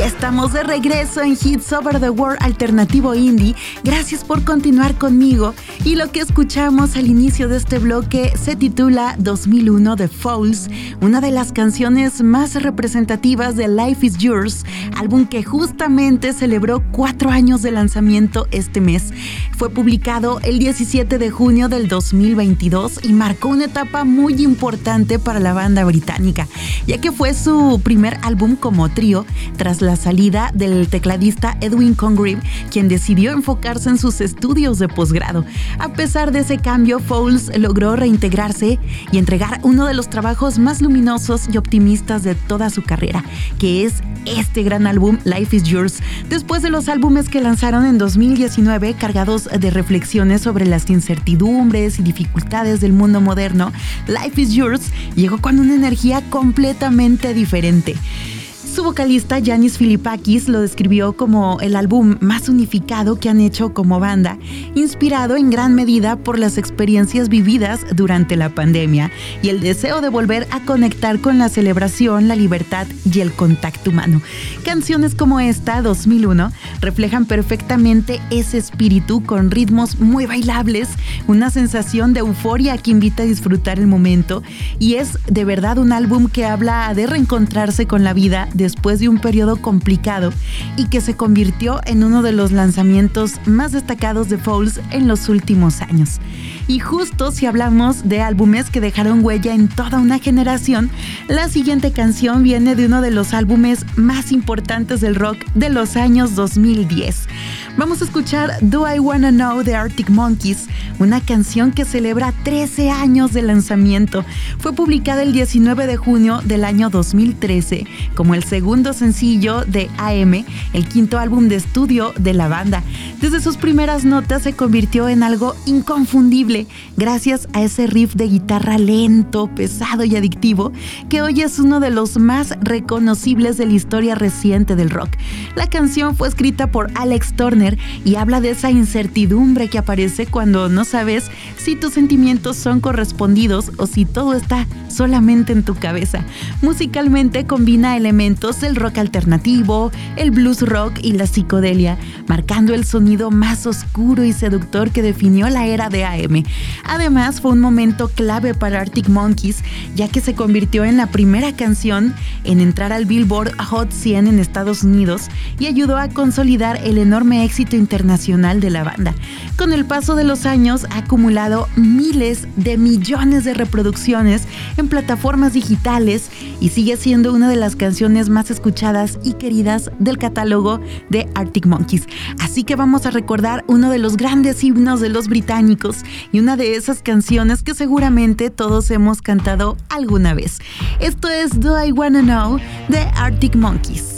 estamos de regreso en Hits Over the World Alternativo Indie. Gracias por continuar conmigo. Y lo que escuchamos al inicio de este bloque se titula 2001 de Fouls, una de las canciones más representativas de Life is Yours, álbum que justamente celebró 4 años de lanzamiento este mes. Fue publicado el 17 de junio del 2022 y marcó una etapa muy importante para la banda británica, ya que fue su primer álbum como trío tras la salida del tecladista Edwin Congreve, quien decidió enfocarse en sus estudios de posgrado. A pesar de ese cambio, Fouls logró reintegrarse y entregar uno de los trabajos más luminosos y optimistas de toda su carrera, que es este gran álbum Life is Yours. Después de los álbumes que lanzaron en 2019 cargados de reflexiones sobre las incertidumbres y dificultades del mundo moderno, Life is Yours llegó con una energía completamente diferente. Su vocalista Yanis Filipakis lo describió como el álbum más unificado que han hecho como banda, inspirado en gran medida por las experiencias vividas durante la pandemia y el deseo de volver a conectar con la celebración, la libertad y el contacto humano. Canciones como esta, 2001, reflejan perfectamente ese espíritu con ritmos muy bailables, una sensación de euforia que invita a disfrutar el momento, y es de verdad un álbum que habla de reencontrarse con la vida después de un periodo complicado y que se convirtió en uno de los lanzamientos más destacados de Fouls en los últimos años. Y justo si hablamos de álbumes que dejaron huella en toda una generación, la siguiente canción viene de uno de los álbumes más importantes del rock de los años 2010. Vamos a escuchar Do I Wanna Know de Arctic Monkeys, una canción que celebra 13 años de lanzamiento. Fue publicada el 19 de junio del año 2013 como el segundo sencillo de AM, el quinto álbum de estudio de la banda. Desde sus primeras notas se convirtió en algo inconfundible gracias a ese riff de guitarra lento, pesado y adictivo que hoy es uno de los más reconocibles de la historia reciente del rock. La canción fue escrita por Alex Turner y habla de esa incertidumbre que aparece cuando no sabes si tus sentimientos son correspondidos o si todo está solamente en tu cabeza. Musicalmente combina elementos del rock alternativo, el blues rock y la psicodelia, marcando el sonido más oscuro y seductor que definió la era de AM. Además, fue un momento clave para Arctic Monkeys, ya que se convirtió en la primera canción en entrar al Billboard Hot 100 en Estados Unidos y ayudó a consolidar el enorme éxito internacional de la banda. Con el paso de los años ha acumulado miles de millones de reproducciones en plataformas digitales y sigue siendo una de las canciones más escuchadas y queridas del catálogo de Arctic Monkeys. Así que vamos a recordar uno de los grandes himnos de los británicos y una de esas canciones que seguramente todos hemos cantado alguna vez. Esto es Do I Wanna Know de Arctic Monkeys.